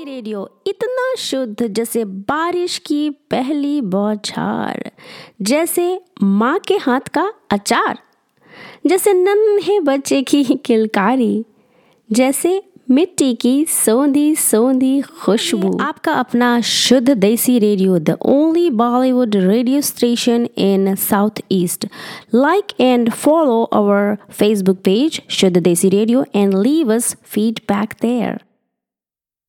Radio इतना शुद्ध जैसे बारिश की पहली बौछार, जैसे माँ के हाथ का अचार, जैसे नन्हे बच्चे की किलकारी, जैसे मिट्टी की सोंधी सोंधी खुशबू। आपका अपना शुद्ध देसी radio, the only Bollywood radio station in south east. Like and follow our Facebook page, Shuddha Desi Radio, and leave us feedback there.